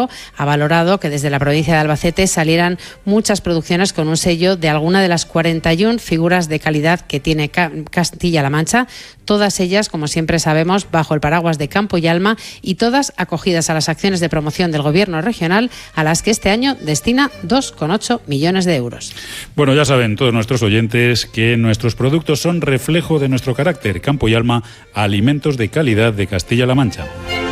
Ejecutivo ha valorado que desde la provincia de Albacete salieran muchas producciones con un sello de alguna de las 41 figuras de calidad que tiene Castilla-La Mancha, todas ellas, como siempre sabemos, bajo el paraguas de Campo y Alma, y todas acogidas a las acciones de promoción del Gobierno regional, a las que este año destina 2,8 millones de euros. Bueno, ya saben todos nuestros oyentes que nuestros productos son reflejo de nuestro carácter. Campo y Alma, alimentos de calidad de Castilla-La Mancha.